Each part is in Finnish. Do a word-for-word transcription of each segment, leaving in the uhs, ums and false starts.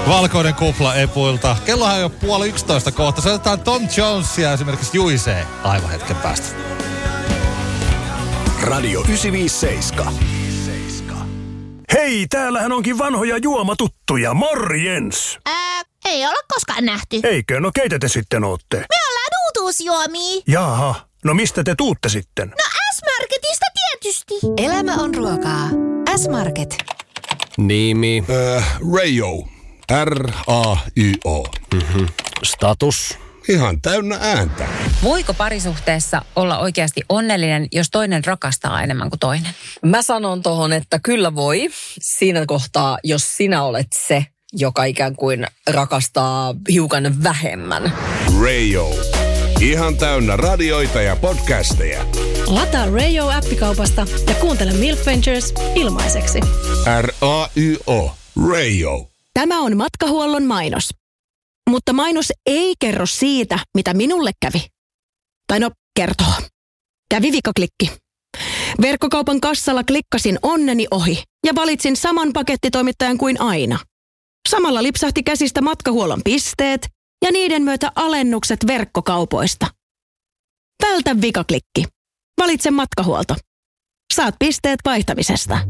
Valkoinen kupla epuilta. Kellohan on jo puoli yksitoista kohta. Soitetaan Tom Jonesia esimerkiksi Juisee aivan hetken päästä. Radio yhdeksänsataaviisikymmentäseitsemän. Hei, täällähän onkin vanhoja juomatuttuja. Morjens! Ää, ei olla koskaan nähty. Eikö? No keitä te sitten ootte? Me ollaan uutuusjuomia. Jaha, no mistä te tuutte sitten? No S-Marketista tietysti. Elämä on ruokaa. S-Market. Nimi. Äh, Rayo. R A Y O. Mm-hmm. Status. Ihan täynnä ääntä. Voiko parisuhteessa olla oikeasti onnellinen, jos toinen rakastaa enemmän kuin toinen? Mä sanon tohon, että kyllä voi. Siinä kohtaa, jos sinä olet se, joka ikään kuin rakastaa hiukan vähemmän. Rayo. Ihan täynnä radioita ja podcasteja. Lataa Rayo-appikaupasta ja kuuntele Milk Ventures ilmaiseksi. R A Y O. Rayo. Tämä on matkahuollon mainos. Mutta mainos ei kerro siitä, mitä minulle kävi. Tai no, kertoo. Kävi vikaklikki. Verkkokaupan kassalla klikkasin onneni ohi ja valitsin saman pakettitoimittajan kuin aina. Samalla lipsahti käsistä matkahuollon pisteet ja niiden myötä alennukset verkkokaupoista. Vältä vikaklikki. Valitse matkahuolto. Saat pisteet vaihtamisesta.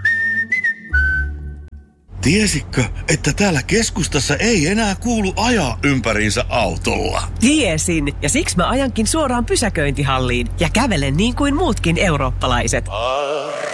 Tiesitkö, että täällä keskustassa ei enää kuulu ajaa ympäriinsä autolla? Tiesin, ja siksi mä ajankin suoraan pysäköintihalliin ja kävelen niin kuin muutkin eurooppalaiset.